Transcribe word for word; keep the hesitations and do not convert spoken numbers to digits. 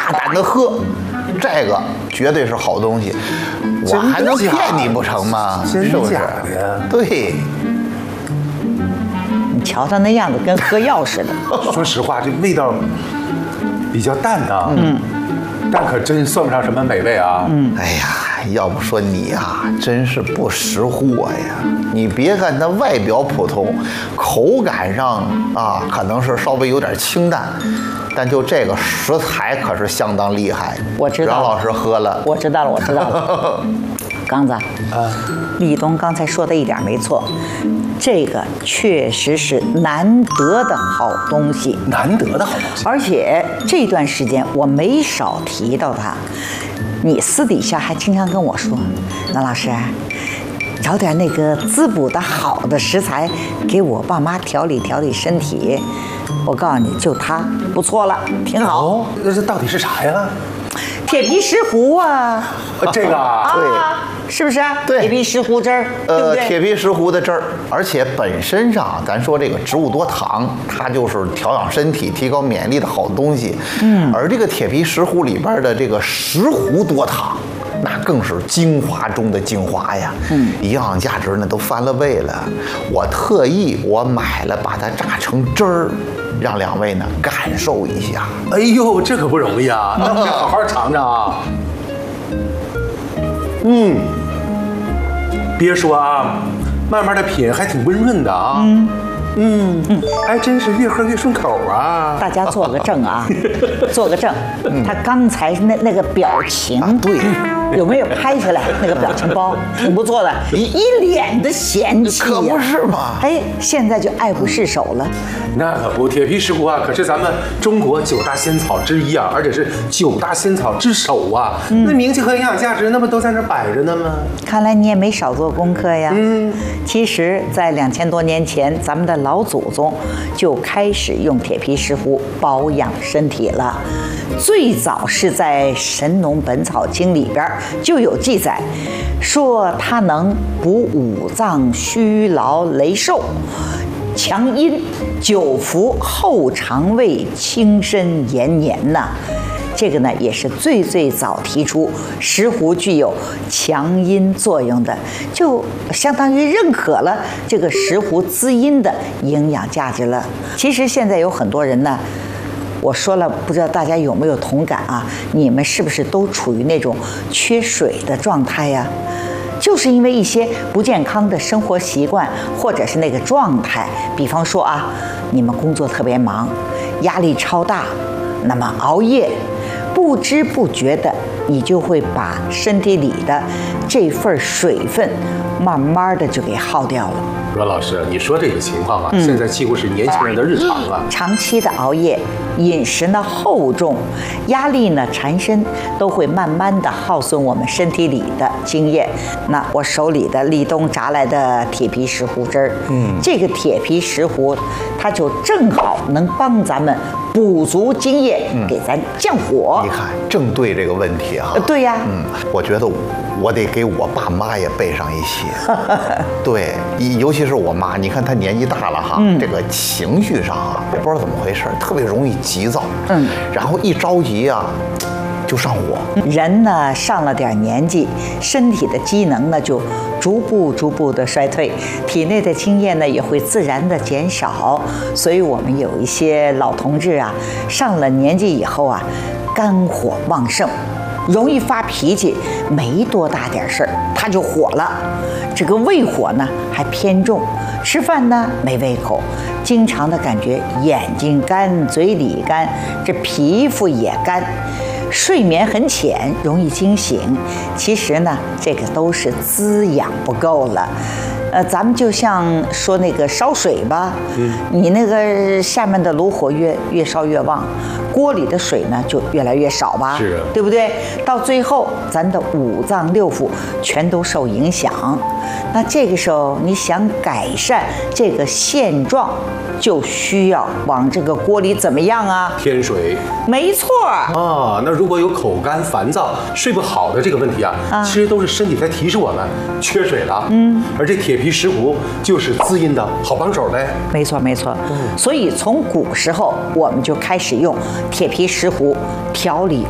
大胆的喝，这个绝对是好东西。我还能骗你不成吗？是不是？对。 你瞧他那样子，跟喝药似的。 说实话，这味道比较淡啊，嗯，但可真算不上什么美味啊。 嗯，哎呀，要不说你啊，真是不识货呀！你别看它外表普通，口感上啊，可能是稍微有点清淡，但就这个食材可是相当厉害。 我知道， 让老师喝了， 我知道了，我知道了。刚子，啊，立冬刚才说的一点没错，这个确实是难得的好东西， 难得的好东西。 而且这段时间我没少提到它，你私底下还经常跟我说，那老师，找点那个滋补的好的食材，给我爸妈调理调理身体。我告诉你，就它不错了，挺好。 哦，那这到底是啥呀？ 铁皮石斛啊， 这个啊， 对， 是不是啊？ 对， 铁皮石斛汁儿，对不呃， 对？ 铁皮石斛的汁儿，而且本身上，咱说这个植物多糖，它就是调养身体、提高免疫力的好东西。嗯，而这个铁皮石斛里边的这个石斛多糖，那更是精华中的精华呀。嗯，营养价值呢都翻了倍了。我特意我买了，把它榨成汁儿。让两位呢感受一下。 哎呦，这可不容易啊！那我得好好尝尝啊。嗯，别说啊，慢慢的品还挺温润的啊。嗯嗯嗯，还真是越喝越顺口啊。 大家做个证啊，做个证。他刚才那那个表情， 啊、对。 有没有拍下来那个表情包？挺不错的，一脸的嫌弃、啊， 可不是嘛！ 哎，现在就爱不释手了。 那可不，铁皮石斛啊，可是咱们中国九大仙草之一啊，而且是九大仙草之首啊。嗯、那名气和营养价值，那不都在那摆着呢吗？ 看来你也没少做功课呀。嗯，其实，在两千多年前，咱们的老祖宗就开始用铁皮石斛保养身体了。最早是在《神农本草经》里边就有记载，说它能补五脏虚劳羸瘦，强阴久服后肠胃，轻身延年呐。这个呢也是最最早提出石斛具有强阴作用的，就相当于认可了这个石斛滋阴的营养价值了。其实现在有很多人呢，我说了，不知道大家有没有同感啊？你们是不是都处于那种缺水的状态呀？就是因为一些不健康的生活习惯，或者是那个状态。比方说啊，你们工作特别忙，压力超大，那么熬夜，不知不觉的，你就会把身体里的这份水分，慢慢的就给耗掉了。 罗老师，你说这个情况啊，嗯、现在几乎是年轻人的日常啊。 长期的熬夜，饮食呢厚重，压力呢缠身，都会慢慢的耗损我们身体里的津液。那我手里的立冬榨来的铁皮石斛汁儿，嗯，这个铁皮石斛，它就正好能帮咱们补足津液，嗯、给咱降火。 你看，正对这个问题啊。 呃、对呀， 嗯，我觉得我得给我爸妈也备上一些。对，尤其是我妈，你看她年纪大了哈，嗯、这个情绪上啊，也不知道怎么回事，特别容易急躁，嗯，然后一着急啊，就上火。 人呢上了点年纪，身体的机能呢就逐步逐步的衰退，体内的津液呢也会自然的减少，所以我们有一些老同志啊，上了年纪以后啊，肝火旺盛，容易发脾气，没多大点事儿他就火了。这个胃火呢还偏重，吃饭呢没胃口，经常的感觉眼睛干、嘴里干，这皮肤也干，睡眠很浅，容易惊醒。其实呢，这个都是滋养不够了。呃，咱们就像说那个烧水吧，嗯，你那个下面的炉火越越烧越旺，锅里的水呢就越来越少吧， 是啊， 对不对？到最后，咱的五脏六腑全都受影响。那这个时候，你想改善这个现状，就需要往这个锅里怎么样啊？ 添水。 没错啊。那如果有口干、烦躁、睡不好的这个问题啊，啊其实都是身体在提示我们缺水了。嗯，而这铁皮石斛就是滋阴的好帮手呗。 没错，没错。嗯，所以从古时候我们就开始用铁皮石斛调理